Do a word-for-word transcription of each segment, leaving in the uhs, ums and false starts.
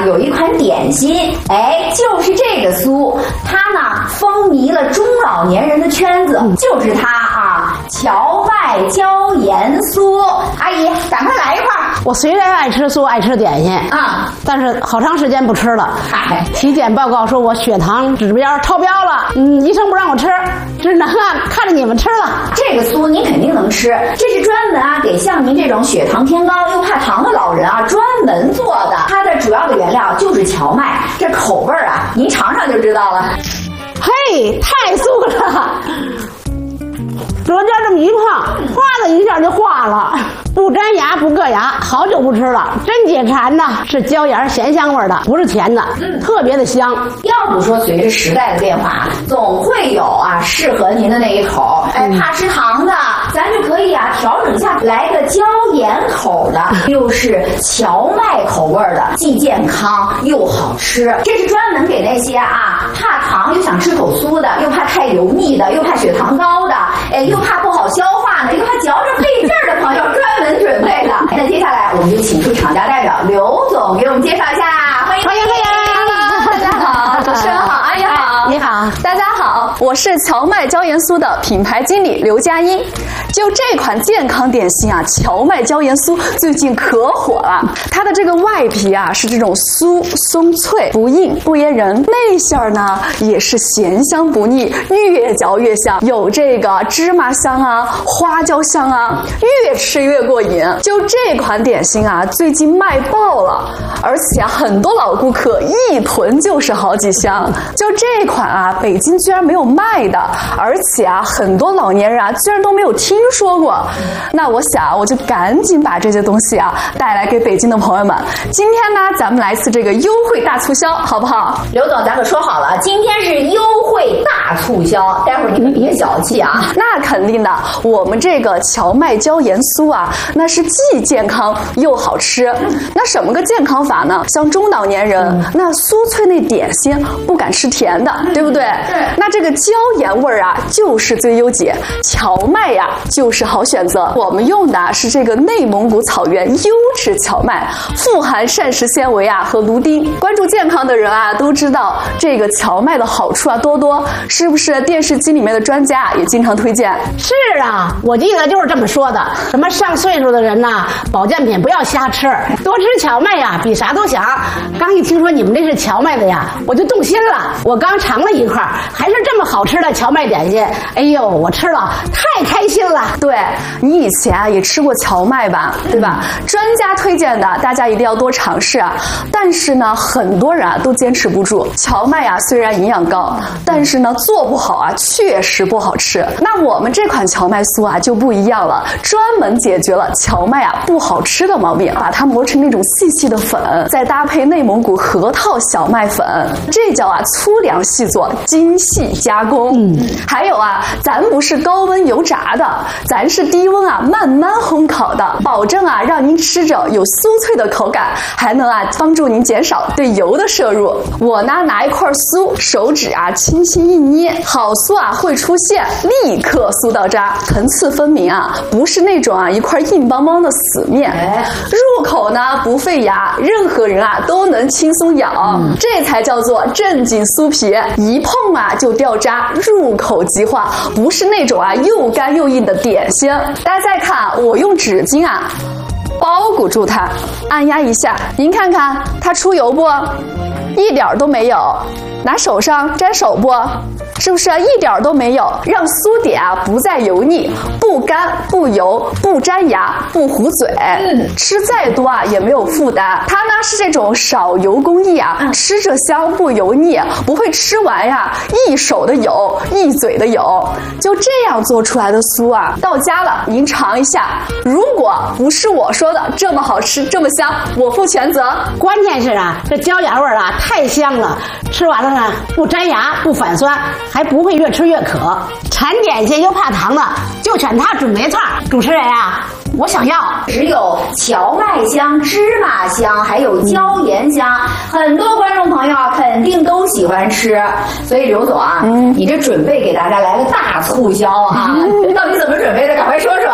有一款点心，哎，就是这个酥，它呢风靡了中老年人的圈子，就是它啊，荞麦椒盐酥。阿姨，赶快来一块儿。 我虽然爱吃酥，爱吃点心啊，但是好长时间不吃了。 哎， 体检报告说我血糖指标超标了，嗯，医生不让我吃，只能啊看着你们吃了。 这个酥您肯定能吃，这是专门啊给像您这种血糖偏高又怕糖的老人啊专门做的。它的主要的原料就是荞麦，这口味儿啊，您尝尝就知道了。 嘿，太酥了！舌尖这么一碰，哗的一下就化了，不粘牙不硌牙，好久不吃了，真解馋呐！是椒盐咸香味的，不是甜的，嗯，特别的香。 要不说随着时代的变化，总会有啊适合您的那一口。哎，怕吃糖的，咱就可以啊调整一下，来个椒盐口的，又是荞麦口味的，既健康又好吃。这是专门给那些啊怕糖又想吃口酥的，又怕太油腻的，又怕血糖高的，哎，又怕不好消化的，又怕嚼着费劲儿的朋友专门准备的。那接下来我们就请出厂家代表刘总给我们介绍一下，欢迎欢迎欢迎！ 大家好，主持人好，阿姨好， 你好， 大家好，我是荞麦椒盐酥的品牌经理刘佳音。就这款健康点心啊，荞麦椒盐酥最近可火了。它的这个外皮啊是这种酥松脆不硬不噎人，内馅儿呢也是咸香不腻，越嚼越香，有这个芝麻香啊、花椒香啊，越吃越过瘾。就这款点心啊，最近卖爆了，而且啊很多老顾客一囤就是好几箱。就这款啊，北京居然没有卖的，而且啊很多老年人啊居然都没有听说过。那我想我就赶紧把这些东西啊带来给北京的朋友们。今天呢咱们来一次这个优惠大促销，好不好？ 刘总咱可说好了，今天是优惠大促销，待会儿你们别小气啊。 那肯定的，我们这个荞麦椒盐酥啊，那是既健康又好吃。那什么个健康法呢？像中老年人，嗯、那酥脆那点心不敢吃甜的，对不对？对。那这个椒盐味儿啊，就是最优解。荞麦呀、啊，就是好选择。我们用的是这个内蒙古草原优质荞麦，富含膳食纤维啊和芦丁。关注健康的人啊，都知道这个荞麦的好处啊多多，是不是？电视机里面的专家也经常推荐。 是啊，我记得就是这么说的。什么上岁数的人呐、啊，保健品不要瞎吃，多吃荞麦呀，比啥都强。刚一听说你们这是荞麦的呀，我就动心了。我刚尝了一块，还是这么好吃的荞麦点心。哎呦，我吃了太开心了。 对，你以前啊也吃过荞麦吧，对吧？嗯、专家推荐的，大家一定要多尝试啊。但是呢，很多人啊都坚持不住。荞麦啊虽然营养高，但是呢做不好啊确实不好吃。那我们这款荞麦酥啊就不一样了，专门解决了荞麦啊不好吃的毛病，把它磨成那种细细的粉，再搭配内蒙古核桃小麦粉，这叫啊粗粮细做，精细加工。嗯，还有啊，咱不是高温油炸的，咱是低温啊慢慢烘烤的，保证啊让您吃着有酥脆的口感，还能啊帮助您减少对油的摄入。我呢拿一块酥，手指啊轻轻一捏，好酥啊会出现，立刻酥到渣，层次分明啊，不是那种啊一块硬邦邦的死面。入口呢不费牙，任何人啊都能轻松咬，嗯、这才叫做正经酥皮，一碰啊就掉渣，入口即化，不是那种啊又干又硬的点心。大家再看，我用纸巾啊包裹住它，按压一下，您看看它出油不？一点都没有。拿手上沾手不？是不是一点都没有？让酥点啊不再油腻，不干不油，不粘牙，不糊嘴。嗯，吃再多啊也没有负担。它呢是这种少油工艺啊，吃着香不油腻，不会吃完呀一手的油一嘴的油。就这样做出来的酥啊，到家了您尝一下。如果不是我说的这么好吃这么香，我负全责。 关键是啊，这椒盐味啊太香了，吃完了呢不粘牙不反酸，还不会越吃越渴。馋点心又怕糖的，就选它准没错。主持人啊，我想要只有荞麦香、芝麻香，还有椒盐香，很多观众朋友啊肯定都喜欢吃。所以刘总啊，嗯、你这准备给大家来个大促销啊，嗯、到底怎么准备的？赶快说说。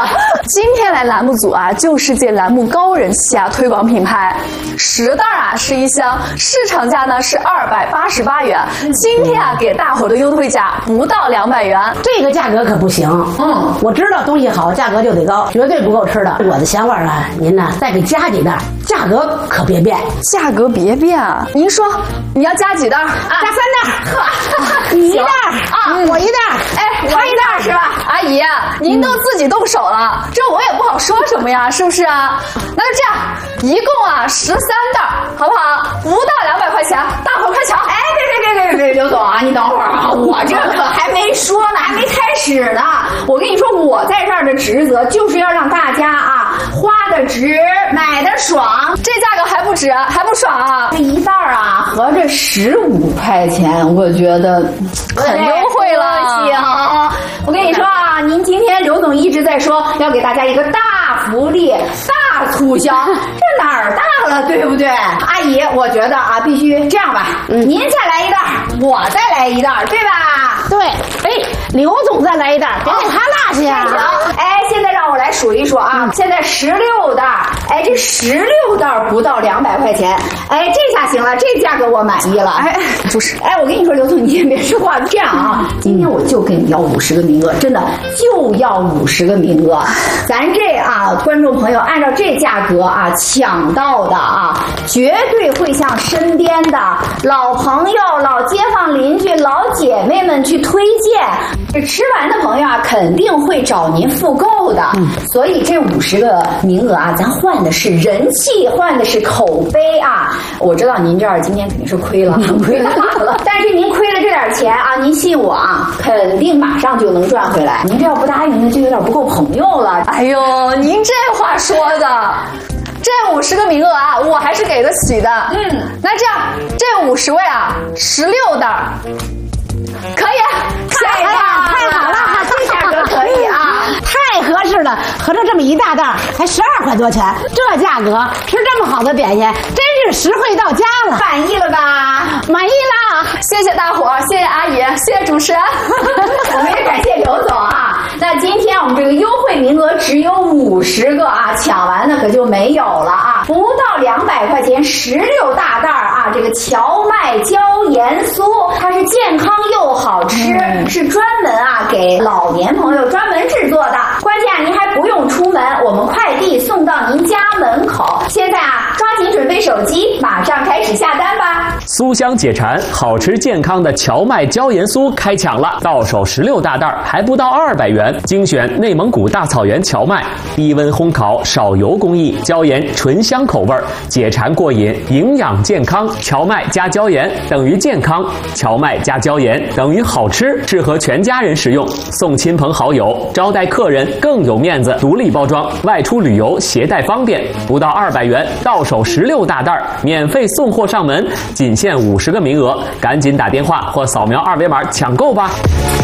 今天来栏目组啊，就是借栏目高人气啊，推广品牌。十袋啊是一箱，市场价呢是二百八十八元，今天啊给大伙的优惠价不到两百元， 这个价格可不行。嗯，我知道东西好，价格就得高，绝对不够吃的。我的想法啊，您呢再给加几袋，价格可别变， 价格别变啊。您说你要加几袋？啊， 加三袋。呵，你一袋啊，我一袋， 哎， 他一袋是吧？ 阿姨，您都自己动手了，这我也不好说什么呀，是不是啊？那就这样，一共啊十三袋，好不好？不到两百块钱，大伙快抢！ 哎，别别别别别，刘总啊，你等会儿啊，我这可还没说呢，还没开始呢。我跟你说，我在这儿的职责就是要让大家啊花的值，买的爽， 这价格还不值，还不爽啊！ 这一袋啊合着十五块钱，我觉得很优惠了。 行，我跟你说啊，您今天刘总一直在说要给大家一个大福利、大促销，这哪儿大了，对不对？阿姨，我觉得啊，必须这样吧，嗯、您再来一袋，我再来一袋，对吧？ 对，哎，刘总再来一袋，别给他落下呀。 行，哎，现在让我来数一数啊，嗯、现在十六袋，哎，这十六袋不到两百块钱，哎，这下行了，这价格我满意了。 哎，就是， 哎，我跟你说，刘总，你也别说话，这样啊，今天我就跟你要五十个名额，真的就要五十个名额。咱这啊，观众朋友按照这价格啊抢到的啊，绝对会向身边的老朋友、老街坊邻居、老姐妹们去推荐。这吃完的朋友啊，肯定会找您复购的。嗯、所以这五十个名额啊，咱换的是人气，换的是口碑啊。我知道您这儿今天肯定是亏了，亏了了。但是您亏了这点钱啊，您信我啊，肯定马上就能赚回来。您这要不答应，那就有点不够朋友了。 哎呦，您这话说的。这五十个名额啊，我还是给得起的。嗯，那这样，这五十位啊，十六袋，可以， 太棒，太好了， 这价格可以啊， 太合适了。合着这么一大袋，才十二块多钱，这价格吃这么好的点心，真是实惠到家了。 满意了吧？ 满意了， 谢谢大伙，谢谢阿姨，谢谢主持人， 我们也感谢刘总啊。那今天我们这个优惠名额只有五十个啊，抢完了可就没有了啊！不到两百块钱，十六大袋啊！这个荞麦椒盐酥，它是健康又好吃，嗯、是专门啊给老年朋友专门制作的。关键啊，您还不用出门，我们快递送到您家门口。现在啊，抓紧准备手机，马上开始下单吧！ 酥香解馋，好吃健康的荞麦椒盐酥开抢了，到手十六大袋，还不到二百元。精选内蒙古大草原荞麦，低温烘烤，少油工艺，椒盐醇香口味，解馋过瘾，营养健康。荞麦加椒盐等于健康，荞麦加椒盐等于好吃，适合全家人食用，送亲朋好友，招待客人更有面子。独立包装，外出旅游携带方便，不到二百元，到手十六大袋，免费送货上门，仅限五十个名额，赶紧打电话或扫描二维码抢购吧。